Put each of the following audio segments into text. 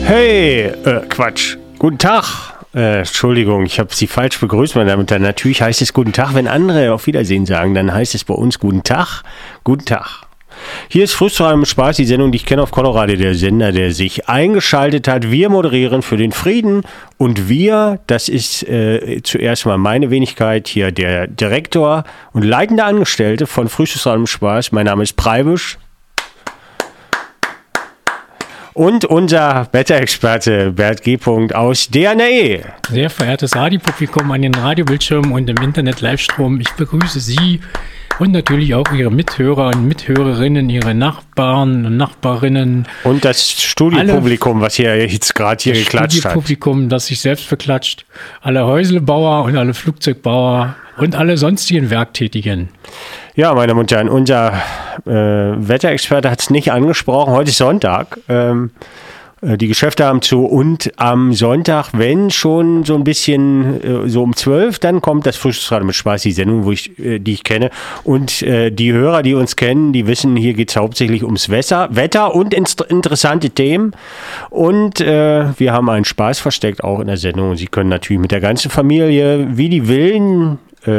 Hey, Quatsch. Guten Tag. Entschuldigung, ich habe Sie falsch begrüßt, meine Damen und Herren. Natürlich heißt es Guten Tag, wenn andere auf Wiedersehen sagen, dann heißt es bei uns Guten Tag. Guten Tag. Hier ist Frühstück mit Spaß, die Sendung, die ich kenne auf Colorado, der Sender, der sich eingeschaltet hat. Wir moderieren für den Frieden und wir, das ist zuerst mal meine Wenigkeit, hier der Direktor und leitende Angestellte von Frühstück mit Spaß. Mein Name ist Preibisch. Und unser Wetterexperte Bert G. aus DNE. Sehr verehrtes Radiopublikum an den Radiobildschirmen und im Internet-Livestrom, ich begrüße Sie und natürlich auch Ihre Mithörer und Mithörerinnen, Ihre Nachbarn und Nachbarinnen. Und das Studiopublikum, was hier jetzt gerade hier geklatscht hat. Das Studiopublikum, das sich selbst beklatscht. Alle Häuslebauer und alle Flugzeugbauer und alle sonstigen Werktätigen. Ja, meine Damen und Herren, unser Wetterexperte hat es nicht angesprochen. Heute ist Sonntag. Die Geschäfte haben zu und am Sonntag, wenn schon so ein bisschen so um 12, dann kommt das Frühstücksradio mit Spaß, die Sendung, die ich kenne. Und die Hörer, die uns kennen, die wissen, hier geht es hauptsächlich ums Wetter und interessante Themen. Und wir haben einen Spaß versteckt auch in der Sendung. Und Sie können natürlich mit der ganzen Familie, wie die Willen,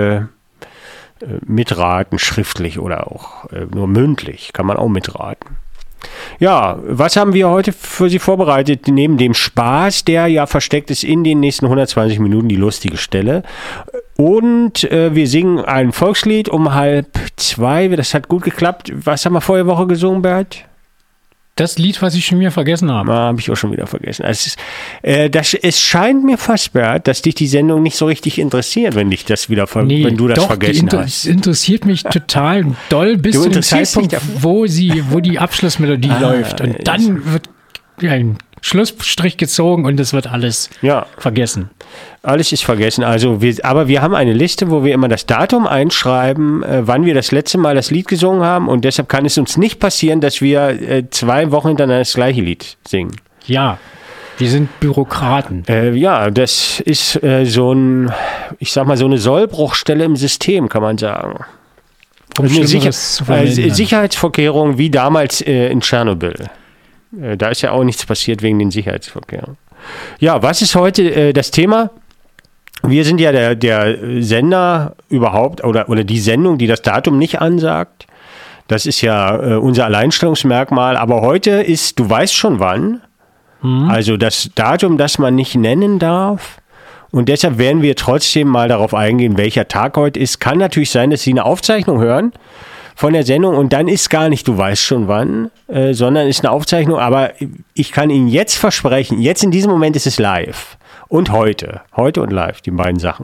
mitraten, schriftlich oder auch nur mündlich, kann man auch mitraten. Ja, was haben wir heute für Sie vorbereitet? Neben dem Spaß, der ja versteckt ist in den nächsten 120 Minuten, die lustige Stelle. Und wir singen ein Volkslied um 1:30. Das hat gut geklappt. Was haben wir vorige Woche gesungen, Bert? Das Lied, was ich schon wieder vergessen habe. Habe ich auch schon wieder vergessen. Es scheint mir fast, Bert, dass dich die Sendung nicht so richtig interessiert, wenn dich das wieder wenn du das vergessen hast. Es interessiert mich total doll bis zu dem Zeitpunkt, wo die Abschlussmelodie läuft. Und dann wird ein Schlussstrich gezogen und es wird alles vergessen. Alles ist vergessen. Aber wir haben eine Liste, wo wir immer das Datum einschreiben, wann wir das letzte Mal das Lied gesungen haben. Und deshalb kann es uns nicht passieren, dass wir 2 Wochen hintereinander das gleiche Lied singen. Ja, wir sind Bürokraten. Das ist so eine Sollbruchstelle im System, kann man sagen. Eine Sicherheitsvorkehrung wie damals in Tschernobyl. Da ist ja auch nichts passiert wegen den Sicherheitsvorkehrungen. Ja, was ist heute das Thema? Wir sind ja der Sender überhaupt oder die Sendung, die das Datum nicht ansagt. Das ist ja unser Alleinstellungsmerkmal. Aber heute ist, du weißt schon wann, also das Datum, das man nicht nennen darf. Und deshalb werden wir trotzdem mal darauf eingehen, welcher Tag heute ist. Kann natürlich sein, dass Sie eine Aufzeichnung hören von der Sendung und dann ist gar nicht, du weißt schon wann, sondern ist eine Aufzeichnung. Aber ich kann Ihnen jetzt versprechen, jetzt in diesem Moment ist es live. Und heute und live, die beiden Sachen.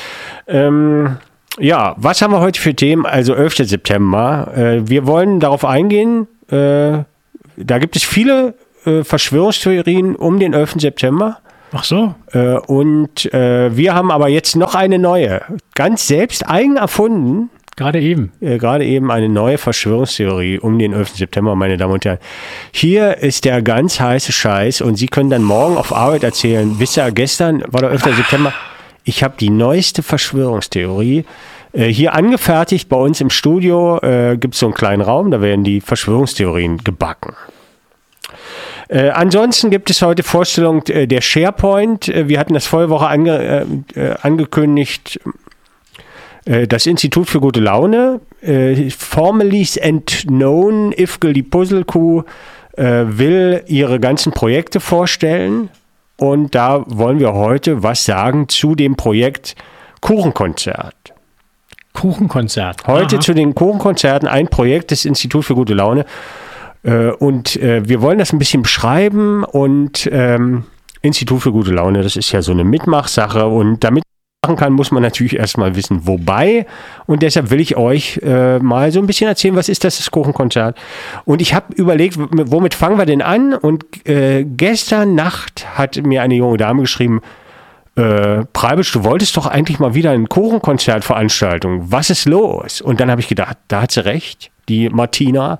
Was haben wir heute für Themen? Also 11. September. Wir wollen darauf eingehen, da gibt es viele Verschwörungstheorien um den 11. September. Ach so. Wir haben aber jetzt noch eine neue, ganz selbst eigen erfunden. Gerade eben eine neue Verschwörungstheorie um den 11. September, meine Damen und Herren. Hier ist der ganz heiße Scheiß und Sie können dann morgen auf Arbeit erzählen, wisst ihr, gestern war der 11. September, ich habe die neueste Verschwörungstheorie hier angefertigt bei uns im Studio, gibt es so einen kleinen Raum, da werden die Verschwörungstheorien gebacken. Ansonsten gibt es heute Vorstellung der SharePoint. Wir hatten das vorige Woche angekündigt, das Institut für gute Laune, formerly and known, Ifgel die Puzzlekuh, will ihre ganzen Projekte vorstellen. Und da wollen wir heute was sagen zu dem Projekt Kuchenkonzert. Heute zu den Kuchenkonzerten, ein Projekt des Institut für gute Laune. Wir wollen das ein bisschen beschreiben und Institut für gute Laune, das ist ja so eine Mitmachsache und damit machen kann, muss man natürlich erstmal wissen, wobei. Und deshalb will ich euch mal so ein bisschen erzählen, was ist das Kuchenkonzert. Und ich habe überlegt, womit fangen wir denn an? Und gestern Nacht hat mir eine junge Dame geschrieben, Preibisch, du wolltest doch eigentlich mal wieder eine Kuchenkonzertveranstaltung. Was ist los? Und dann habe ich gedacht, da hat sie recht, die Martina.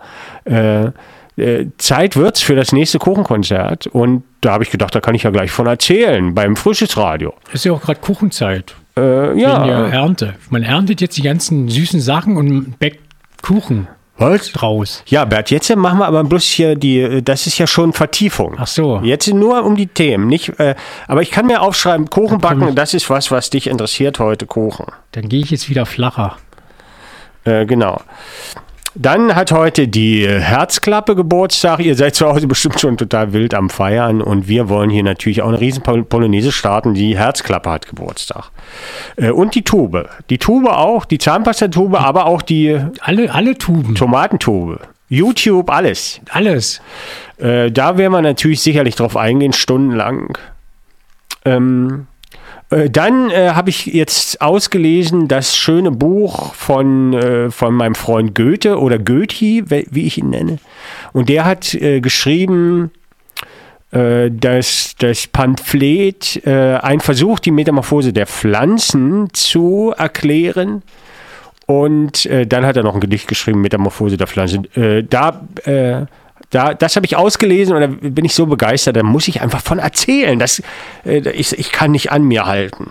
Zeit wird's für das nächste Kuchenkonzert. Und da habe ich gedacht, da kann ich ja gleich von erzählen, beim Frühstücksradio. Ist ja auch gerade Kuchenzeit. Wegen der Ernte. Man erntet jetzt die ganzen süßen Sachen und backt Kuchen. Was? Draus. Ja, Bert, jetzt machen wir aber bloß hier das ist ja schon Vertiefung. Ach so. Jetzt nur um die Themen, nicht, aber ich kann mir aufschreiben, Kuchen backen, das ist was dich interessiert heute, Kuchen. Dann gehe ich jetzt wieder flacher. Genau. Dann hat heute die Herzklappe Geburtstag. Ihr seid zu Hause bestimmt schon total wild am Feiern und wir wollen hier natürlich auch eine riesen Polonaise starten. Die Herzklappe hat Geburtstag. Und die Tube. Die Tube auch, die Zahnpastatube, aber auch die... Alle Tuben. Tomatentube. YouTube, alles. Alles. Da werden wir natürlich sicherlich drauf eingehen, stundenlang. Dann habe ich jetzt ausgelesen das schöne Buch von meinem Freund Goethe oder Goethe, wie ich ihn nenne. Und der hat geschrieben, das Pamphlet, ein Versuch, die Metamorphose der Pflanzen zu erklären. Und dann hat er noch ein Gedicht geschrieben, Metamorphose der Pflanzen. Das habe ich ausgelesen und da bin ich so begeistert, da muss ich einfach von erzählen. Ich kann nicht an mir halten.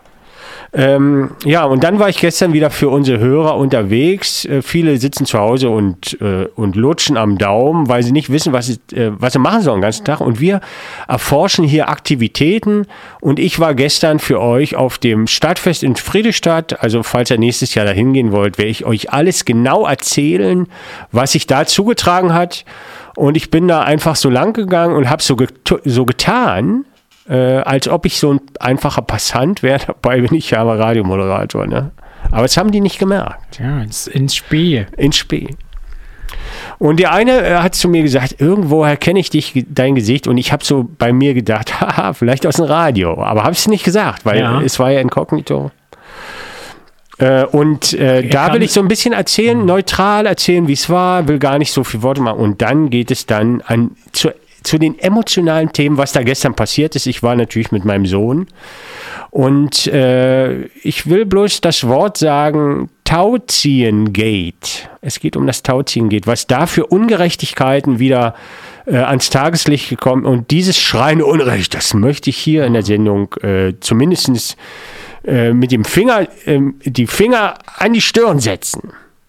Ja, und dann war ich gestern wieder für unsere Hörer unterwegs. Viele sitzen zu Hause und lutschen am Daumen, weil sie nicht wissen, was sie machen sollen den ganzen Tag. Und wir erforschen hier Aktivitäten. Und ich war gestern für euch auf dem Stadtfest in Friedrichstadt. Also falls ihr nächstes Jahr dahin gehen wollt, werde ich euch alles genau erzählen, was sich da zugetragen hat. Und ich bin da einfach so lang gegangen und habe so getan, als ob ich so ein einfacher Passant wäre. Dabei bin ich ja aber Radiomoderator. Ne? Aber das haben die nicht gemerkt. Ja, ins Spee. Ins Spee. Und der eine hat zu mir gesagt, irgendwoher kenne ich dein Gesicht. Und ich habe so bei mir gedacht, haha, vielleicht aus dem Radio. Aber habe es nicht gesagt, weil es war ja inkognito. Da will ich so ein bisschen erzählen, neutral erzählen, wie es war, will gar nicht so viele Worte machen. Und dann geht es dann zu den emotionalen Themen, was da gestern passiert ist. Ich war natürlich mit meinem Sohn. Und ich will bloß das Wort sagen, Tauziehen-Gate. Es geht um das Tauziehen-Gate, was da für Ungerechtigkeiten wieder ans Tageslicht gekommen. Und dieses schreiende Unrecht, das möchte ich hier in der Sendung zumindest mit dem Finger, die Finger an die Stirn setzen.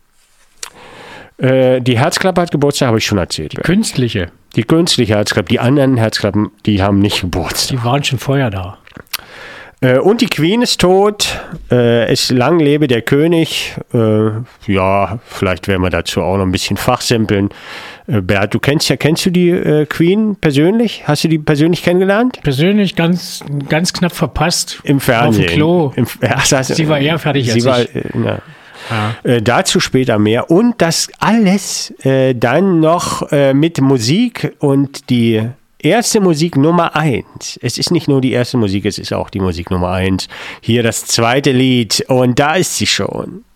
Die Herzklappe hat Geburtstag, habe ich schon erzählt. Die künstliche. Die künstliche Herzklappe. Die anderen Herzklappen, die haben nicht Geburtstag. Die waren schon vorher da. Und die Queen ist tot. Es lang lebe der König. Ja, vielleicht werden wir dazu auch noch ein bisschen fachsimpeln. Bert, kennst du die Queen persönlich? Hast du die persönlich kennengelernt? Persönlich ganz knapp verpasst. Im Fernsehen. Auf dem Klo. Sie war eher fertig als ich. Dazu später mehr. Und das alles dann noch mit Musik und die erste Musik Nummer 1. Es ist nicht nur die erste Musik, es ist auch die Musik Nummer 1. Hier das zweite Lied und da ist sie schon.